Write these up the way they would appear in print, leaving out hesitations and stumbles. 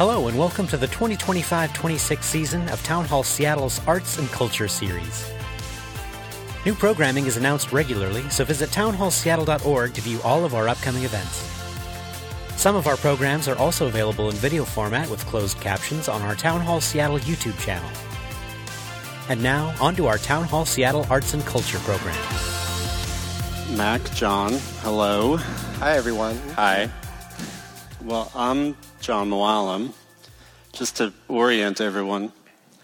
Hello and welcome to the 2025-26 season of Town Hall Seattle's Arts and Culture series. New programming is announced regularly, so visit townhallseattle.org to view all of our upcoming events. Some of our programs are also available in video format with closed captions on our Town Hall Seattle YouTube channel. And now, on to our Town Hall Seattle Arts and Culture program. Mac, John, hello. Hi, everyone. Hi. Well, I'm John Mooallem. Just to orient everyone,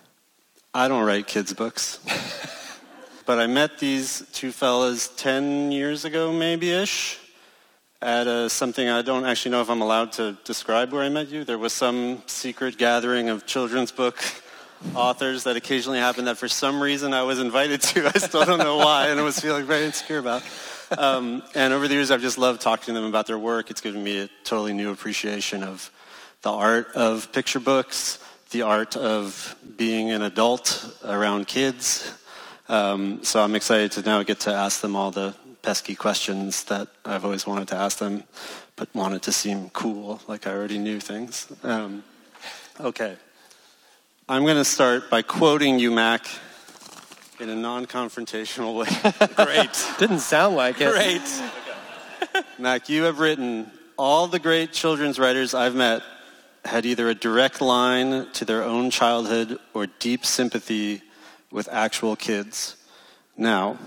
I don't write kids' books. But I met these two fellas 10 years ago, maybe-ish, at something I don't actually know if I'm allowed to describe where I met you. There was some secret gathering of children's book authors that occasionally happened that for some reason I was invited to. I still don't know why, and I was feeling very insecure about. And over the years, I've just loved talking to them about their work. It's given me a totally new appreciation of the art of picture books, the art of being an adult around kids. So I'm excited to now get to ask them all the pesky questions that I've always wanted to ask them, but wanted to seem cool, like I already knew things. Okay. I'm going to start by quoting you, Mac, in a non-confrontational way. Great. Didn't sound like it. Great. Okay. Mac, you have written, all the great children's writers I've met had either a direct line to their own childhood or deep sympathy with actual kids. Now,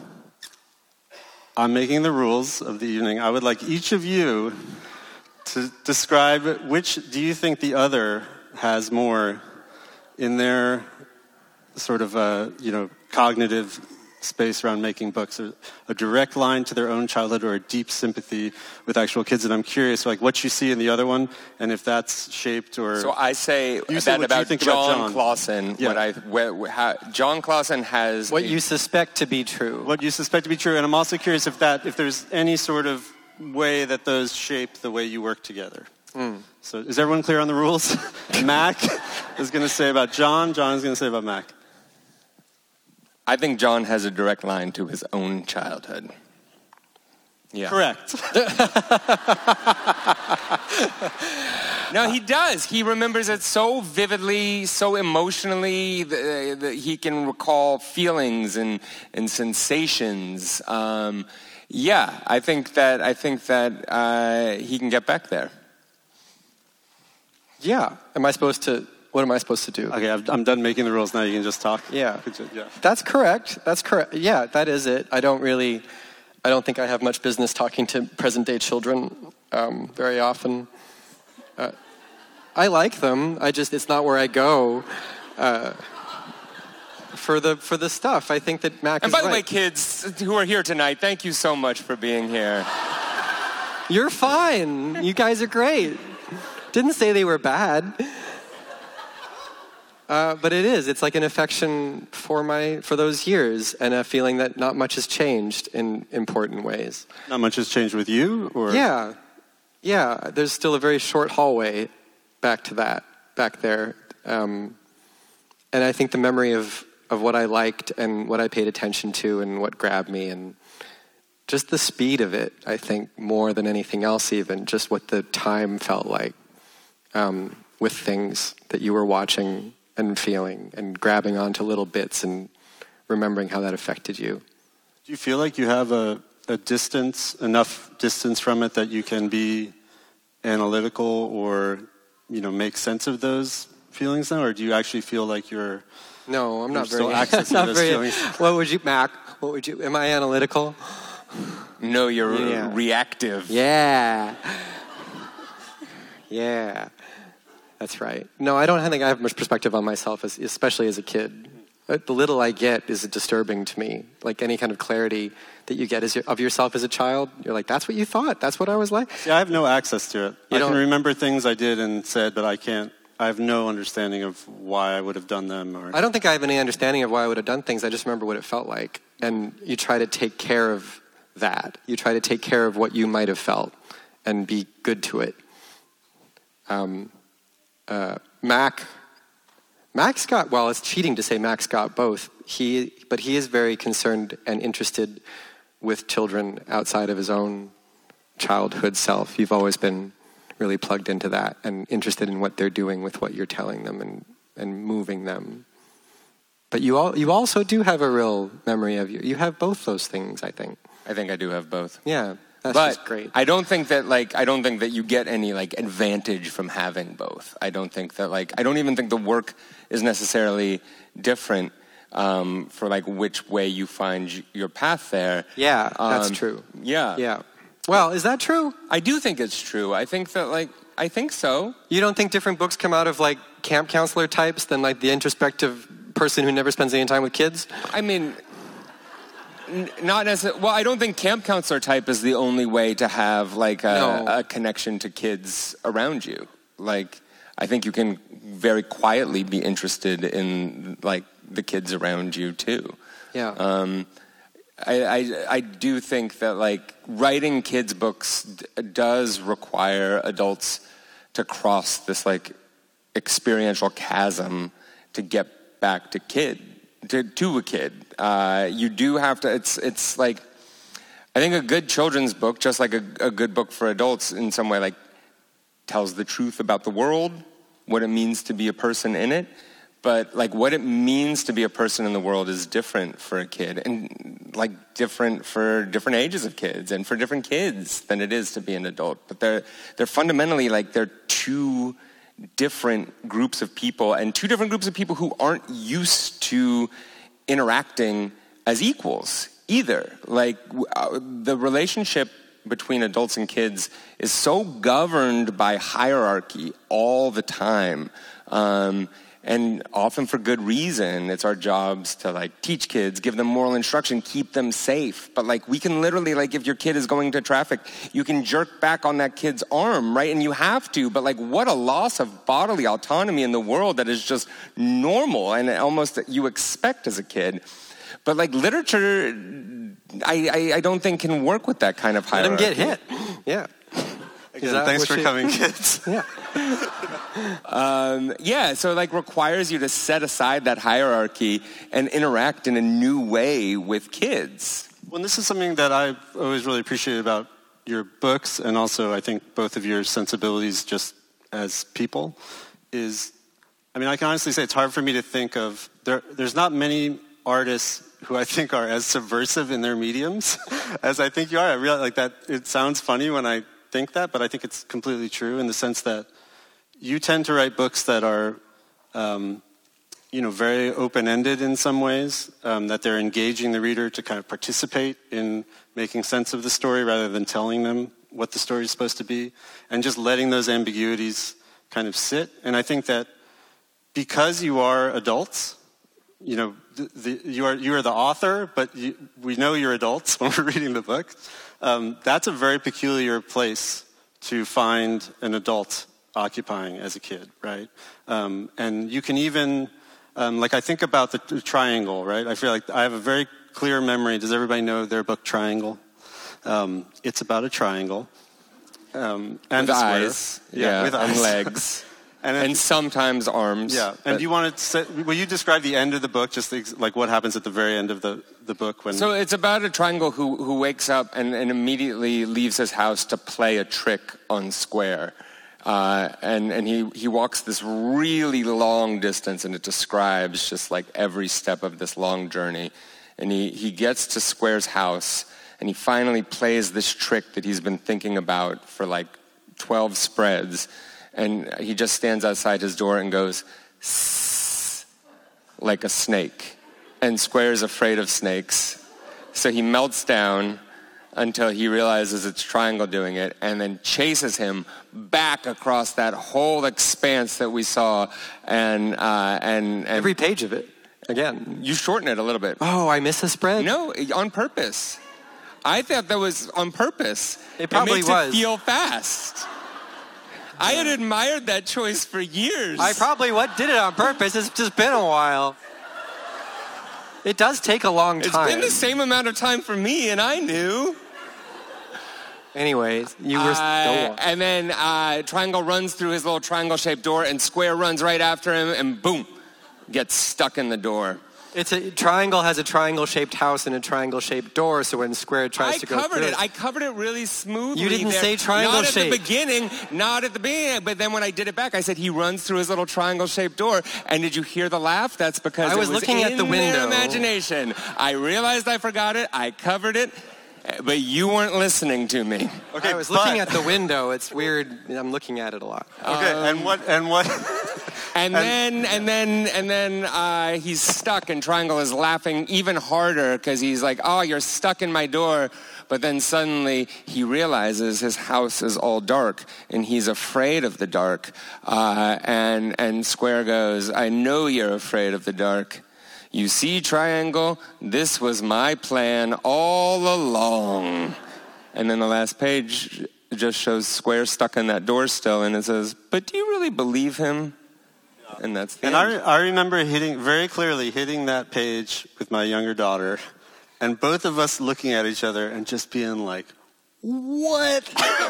I'm making the rules of the evening. I would like each of you to describe which do you think the other has more in their sort of, cognitive space around making books, a direct line to their own childhood or a deep sympathy with actual kids. And I'm curious, like, what you see in the other one, and if that's shaped or... So I say that about John Clausen. Yeah. John Clausen has... What you suspect to be true. What you suspect to be true. And I'm also curious if there's any sort of way that those shape the way you work together. So is everyone clear on the rules? Mac is going to say about John. John is going to say about Mac. I think John has a direct line to his own childhood. Yeah. Correct. No, he does. He remembers it so vividly, so emotionally, that he can recall feelings and sensations. I think that he can get back there. Yeah. What am I supposed to do? Okay, I'm done making the rules now. You can just talk. Yeah. That's correct. Yeah, that is it. I don't think I have much business talking to present-day children very often. I like them. It's not where I go for the stuff. I think that Mac is right. And by the way, kids who are here tonight, thank you so much for being here. You're fine. You guys are great. Didn't say they were bad. But it is. It's like an affection for those years and a feeling that not much has changed in important ways. Not much has changed with you? Or? Yeah. There's still a very short hallway back there. And I think the memory of what I liked and what I paid attention to and what grabbed me and just the speed of it, I think, more than anything else even, just what the time felt like with things that you were watching and feeling and grabbing onto little bits and remembering how that affected you. Do you feel like you have enough distance from it that you can be analytical or, make sense of those feelings now? Or do you actually feel like you're... No, I'm not very... still accessing those feelings? What would you, Mac? Am I analytical? No, you're reactive. Yeah. That's right. No, I don't think I have much perspective on myself, especially as a kid. The little I get is disturbing to me. Like any kind of clarity that you get of yourself as a child, you're like, that's what you thought? That's what I was like? Yeah, I have no access to it. I can remember things I did and said, but I have no understanding of why I would have done them. I don't think I have any understanding of why I would have done things. I just remember what it felt like. And you try to take care of that. You try to take care of what you might have felt and be good to it. Mac's got, well, it's cheating to say Mac's got both. But he is very concerned and interested with children outside of his own childhood self. You've always been really plugged into that and interested in what they're doing with what you're telling them and moving them. But you also do have a real memory of you. You have both those things, I think. I think I do have both. Yeah, that's but just great. I don't think that you get any like advantage from having both. I don't even think the work is necessarily different for like which way you find your path there. Yeah, that's true. Yeah. Yeah. Well, is that true? I do think it's true. I think so. You don't think different books come out of like camp counselor types than like the introspective person who never spends any time with kids? I mean, not necessarily. Well, I don't think camp counselor type is the only way to have like a connection to kids around you. Like, I think you can very quietly be interested in like the kids around you too. Yeah. I do think that like writing kids books does require adults to cross this like experiential chasm to get back to a kid. You do have to. It's like, I think a good children's book, just like a good book for adults, in some way like tells the truth about the world, what it means to be a person in it. But like what it means to be a person in the world is different for a kid, and like different for different ages of kids and for different kids than it is to be an adult. But they're fundamentally like they're two different groups of people, and two different groups of people who aren't used to interacting as equals either. Like the relationship between adults and kids is so governed by hierarchy all the time. And often for good reason. It's our jobs to like teach kids, give them moral instruction, keep them safe. But like we can literally, like if your kid is going to traffic, you can jerk back on that kid's arm, right? And you have to, but like what a loss of bodily autonomy in the world that is just normal and almost that you expect as a kid. But like literature, I don't think can work with that kind of hierarchy. Let them get hit. Yeah. Again, thanks for coming, kids. Yeah. So like requires you to set aside that hierarchy and interact in a new way with kids. Well, this is something that I've always really appreciated about your books, and also I think both of your sensibilities just as people is, I mean, I can honestly say it's hard for me to think of, there's not many artists who I think are as subversive in their mediums as I think you are. I realize like that it sounds funny when I think that, but I think it's completely true in the sense that you tend to write books that are, very open-ended in some ways, that they're engaging the reader to kind of participate in making sense of the story rather than telling them what the story is supposed to be, and just letting those ambiguities kind of sit. And I think that because you are adults, you are the author, but we know you're adults when we're reading the book. That's a very peculiar place to find an adult occupying as a kid, right? And you can even, I think about the triangle, right? I feel like I have a very clear memory. Does everybody know their book Triangle? It's about a triangle. And with eyes, with eyes. And legs. And sometimes arms. Yeah. And do you want to will you describe the end of the book, just like what happens at the very end of the book? So it's about a triangle who wakes up and immediately leaves his house to play a trick on Square. And he walks this really long distance, and it describes just like every step of this long journey. And he gets to Square's house, and he finally plays this trick that he's been thinking about for like 12 spreads. And he just stands outside his door and goes, "Sss," like a snake. And Square is afraid of snakes. So he melts down until he realizes it's Triangle doing it, and then chases him back across that whole expanse that we saw. And every page of it, again. You shorten it a little bit. Oh, I missed a spread? No, on purpose. I thought that was on purpose. It probably makes was. It feel fast. I had admired that choice for years. I probably did it on purpose. It's just been a while. It does take a long time. It's been the same amount of time for me, and I knew. Anyways, you were still... And then Triangle runs through his little triangle-shaped door, and Square runs right after him, and boom, gets stuck in the door. Triangle has a triangle-shaped house and a triangle-shaped door, so when square tries to go through I covered it really smoothly. You didn't there. say triangle-shaped. Not at the beginning, but then when I did it back, I said he runs through his little triangle-shaped door. And did you hear the laugh? That's because I was looking at the window. Their imagination. I realized I forgot it. I covered it. But you weren't listening to me. Okay, I was looking at the window. It's weird. I'm looking at it a lot. Okay, and what? And then he's stuck, and Triangle is laughing even harder because he's like, "Oh, you're stuck in my door." But then suddenly he realizes his house is all dark, and he's afraid of the dark. And Square goes, "I know you're afraid of the dark. You see, Triangle, this was my plan all along." And then the last page just shows Square stuck in that door still, and it says, "But do you really believe him?" And that's the end. I remember very clearly hitting that page with my younger daughter, and both of us looking at each other and just being like, "What?"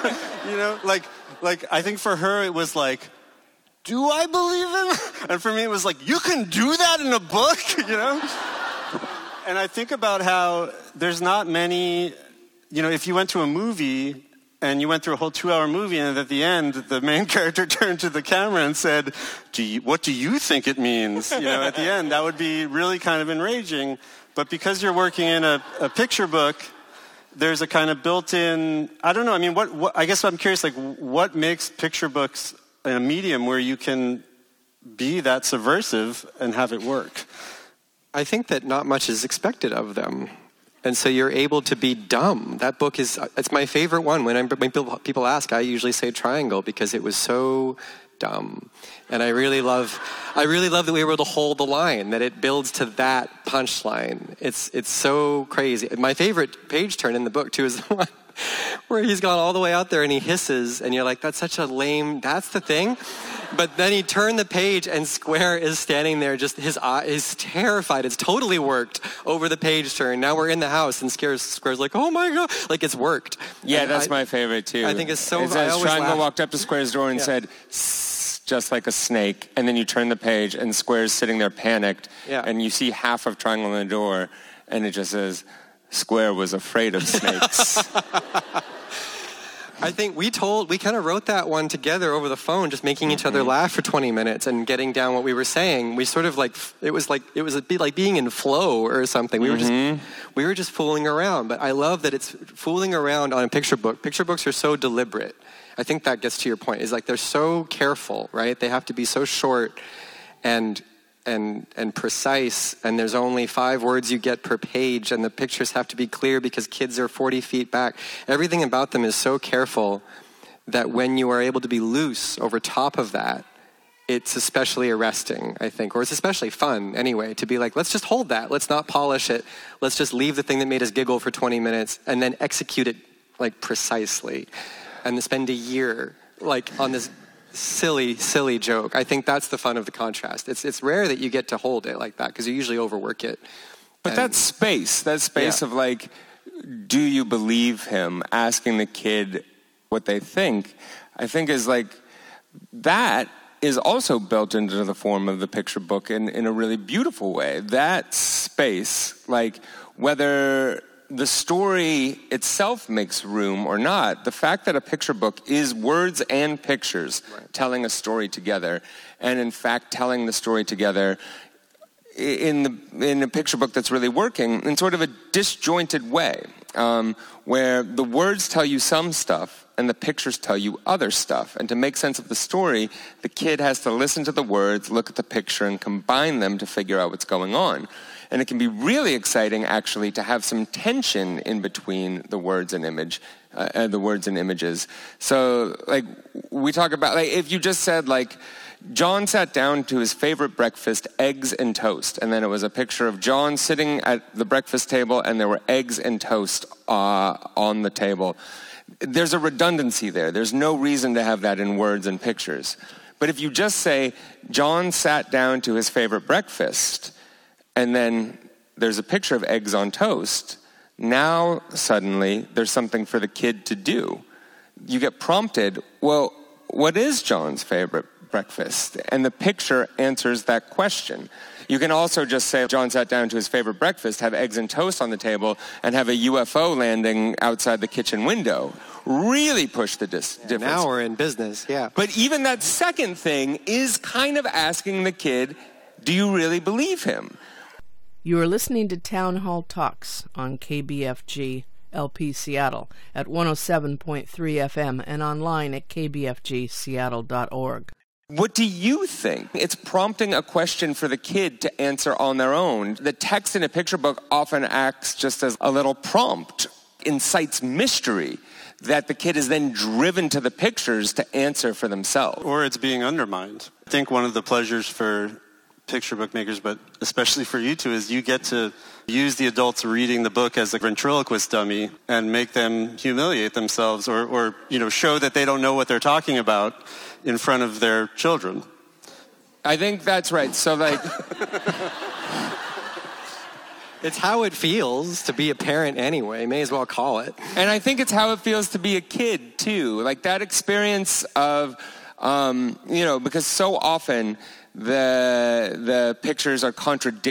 like I think for her it was like, "Do I believe him?" And for me it was like, "You can do that in a book," And I think about how there's not many, if you went to a movie and you went through a whole 2-hour movie and at the end the main character turned to the camera and said, "What do you think it means?" At the end, that would be really kind of enraging. But because you're working in a picture book, there's a kind of built-in, I don't know, I mean, what I guess I'm curious, like, what makes picture books a medium where you can be that subversive and have it work? I think that not much is expected of them. And so you're able to be dumb. That book it's my favorite one. When people ask, I usually say Triangle because it was so dumb. And I really love that we were able to hold the line, that it builds to that punchline. It's so crazy. My favorite page turn in the book too is the one where he's gone all the way out there and he hisses, and you're like, that's such a lame, that's the thing. But then he turned the page and Square is standing there, just his eye is terrified. It's totally worked over the page turn. Now we're in the house and Square's like, "Oh my God," like it's worked. Yeah, and that's my favorite too. I think it's so. It says Triangle walked up to Square's door and said, "Sss," just like a snake. And then you turn the page and Square's sitting there panicked. Yeah. And you see half of Triangle in the door, and it just says, "Square was afraid of snakes." I think we kind of wrote that one together over the phone, just making each other laugh for 20 minutes and getting down what we were saying. We sort of it was like being in flow or something. We were just fooling around. But I love that it's fooling around on a picture book. Picture books are so deliberate. I think that gets to your point. Is like they're so careful, right? They have to be so short and precise, and there's only 5 words you get per page, and the pictures have to be clear because kids are 40 feet back. Everything about them is so careful that when you are able to be loose over top of that, it's especially arresting, I think, or it's especially fun anyway, to be like, let's just hold that. Let's not polish it. Let's just leave the thing that made us giggle for 20 minutes and then execute it like precisely, and then spend a year like on this silly joke. I think that's the fun of the contrast. It's rare that you get to hold it like that because you usually overwork it. But that space of like, do you believe him? Asking the kid what they think, I think is like, that is also built into the form of the picture book in a really beautiful way. That space, like whether the story itself makes room or not, the fact that a picture book is words and pictures telling a story together, and in fact telling the story together in a picture book that's really working in sort of a disjointed way, where the words tell you some stuff and the pictures tell you other stuff. And to make sense of the story, the kid has to listen to the words, look at the picture, and combine them to figure out what's going on. And it can be really exciting, actually, to have some tension in between the words and images. So, like, we talk about, like, if you just said, like, John sat down to his favorite breakfast, eggs and toast, and then it was a picture of John sitting at the breakfast table, and there were eggs and toast on the table. There's a redundancy there. There's no reason to have that in words and pictures. But if you just say, John sat down to his favorite breakfast, and then there's a picture of eggs on toast, now suddenly there's something for the kid to do. You get prompted, well, what is John's favorite breakfast? And the picture answers that question. You can also just say John sat down to his favorite breakfast, have eggs and toast on the table, and have a UFO landing outside the kitchen window. Really push the difference. Now we're in business, yeah. But even that second thing is kind of asking the kid, do you really believe him? You are listening to Town Hall Talks on KBFG LP Seattle at 107.3 FM and online at kbfgseattle.org. What do you think? It's prompting a question for the kid to answer on their own. The text in a picture book often acts just as a little prompt, incites mystery that the kid is then driven to the pictures to answer for themselves. Or it's being undermined. I think one of the pleasures for picture book makers, but especially for you two, is you get to use the adults reading the book as a ventriloquist dummy and make them humiliate themselves or show that they don't know what they're talking about in front of their children. I think that's right. So it's how it feels to be a parent anyway. May as well call it. And I think it's how it feels to be a kid too. Like that experience of, because so often the pictures are contradictory.